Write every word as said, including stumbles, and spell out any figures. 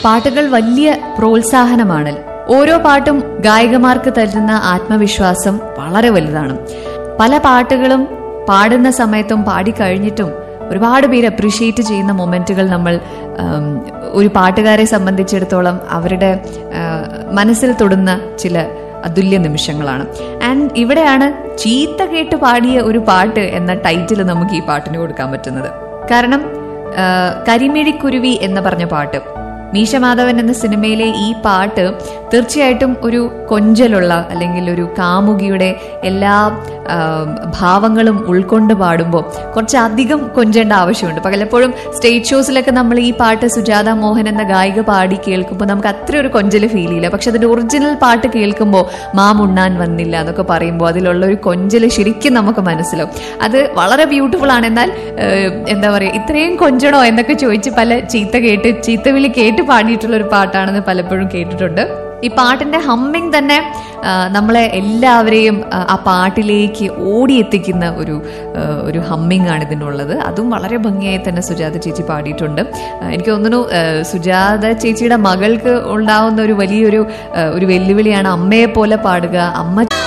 പാട്ടുകൾ വലിയ പ്രോത്സാഹനമാണ്. ഓരോ പാട്ടും ഗായകമാർക്ക് തരുന്ന ആത്മവിശ്വാസം വളരെ വലുതാണ്. പല പാട്ടുകളും പാടുന്ന സമയത്തും പാടിക്കഴിഞ്ഞിട്ടും ഒരുപാട് പേര് അപ്രീഷിയേറ്റ് ചെയ്യുന്ന മൊമെന്റുകൾ നമ്മൾ ഒരു പാട്ടുകാരെ സംബന്ധിച്ചിടത്തോളം അവരുടെ മനസ്സിൽ തൊടുന്ന ചില അതുല്യ നിമിഷങ്ങളാണ്. ആൻഡ് ഇവിടെയാണ് ചീത്ത കേട്ട് പാടിയ ഒരു പാട്ട് എന്ന ടൈറ്റിൽ നമുക്ക് ഈ പാട്ടിന് കൊടുക്കാൻ പറ്റുന്നത്. കാരണം കരിമിഴിക്കുരുവി എന്ന് പറഞ്ഞ പാട്ട്, മീശമാധവൻ എന്ന സിനിമയിലെ ഈ പാട്ട് തീർച്ചയായിട്ടും ഒരു കൊഞ്ചലുള്ള അല്ലെങ്കിൽ ഒരു കാമുകിയുടെ എല്ലാ ഭാവങ്ങളും ഉൾക്കൊണ്ട് പാടുമ്പോൾ കുറച്ചധികം കൊഞ്ചേണ്ട ആവശ്യമുണ്ട്. പലപ്പോഴും സ്റ്റേജ് ഷോസിലൊക്കെ നമ്മൾ ഈ പാട്ട് സുജാത മോഹൻ എന്ന ഗായിക പാടി കേൾക്കുമ്പോൾ നമുക്ക് അത്ര ഒരു കൊഞ്ചല് ഫീൽ ചെയ്യില്ല. പക്ഷെ അതിന്റെ ഒറിജിനൽ പാട്ട് കേൾക്കുമ്പോൾ മാം ഉണ്ണാൻ വന്നില്ല എന്നൊക്കെ പറയുമ്പോൾ അതിലുള്ള ഒരു കൊഞ്ചല് ശരിക്കും നമുക്ക് മനസ്സിലാവും. അത് വളരെ ബ്യൂട്ടിഫുൾ ആണ്. എന്നാൽ എന്താ പറയുക, ഇത്രയും കൊഞ്ചണോ എന്നൊക്കെ ചോദിച്ച് പല ചീത്ത കേട്ട് ചീത്തവിളി കേട്ട് പാടിയിട്ടുള്ള ഒരു പാട്ടാണെന്ന് പലപ്പോഴും കേട്ടിട്ടുണ്ട്. ഈ പാട്ടിന്റെ ഹമ്മിങ് തന്നെ നമ്മളെ എല്ലാവരെയും ആ പാട്ടിലേക്ക് ഓടിയെത്തിക്കുന്ന ഒരു ഒരു ഹമ്മിങ് ആണ് ഇതിനുള്ളത്. അതും വളരെ ഭംഗിയായി തന്നെ സുജാത ചേച്ചി പാടിയിട്ടുണ്ട്. എനിക്ക് തോന്നുന്നു സുജാത ചേച്ചിയുടെ മകൾക്ക് ഉണ്ടാവുന്ന ഒരു വലിയൊരു ഒരു വെല്ലുവിളിയാണ് അമ്മയെ പോലെ പാടുക. അമ്മ